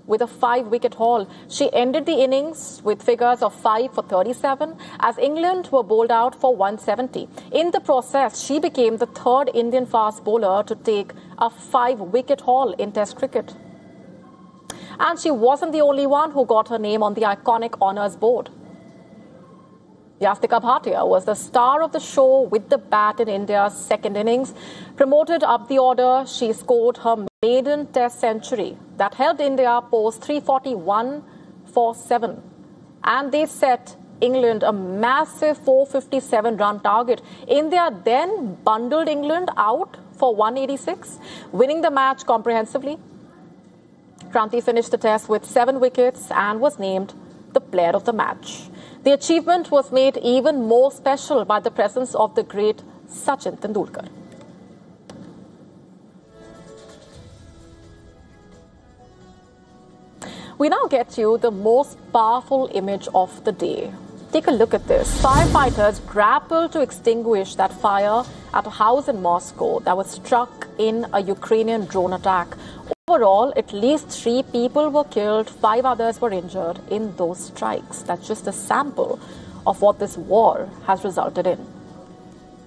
with a 5-wicket haul. She ended the innings with figures of 5 for 37 as England were bowled out for 170. In the process, she became the third Indian fast bowler to take a 5-wicket haul in Test cricket. And she wasn't the only one who got her name on the iconic honours board. Yastika Bhatia was the star of the show with the bat in India's second innings. Promoted up the order, she scored her maiden Test century that helped India post 341 for 7. And they set England a massive 457-run target. India then bundled England out for 186, winning the match comprehensively. Kranti finished the Test with 7 wickets and was named the player of the match. The achievement was made even more special by the presence of the great Sachin Tendulkar. We now get you the most powerful image of the day. Take a look at this. Firefighters grappled to extinguish that fire at a house in Moscow that was struck in a Ukrainian drone attack. Overall, at least 3 people were killed, 5 others were injured in those strikes. That's just a sample of what this war has resulted in.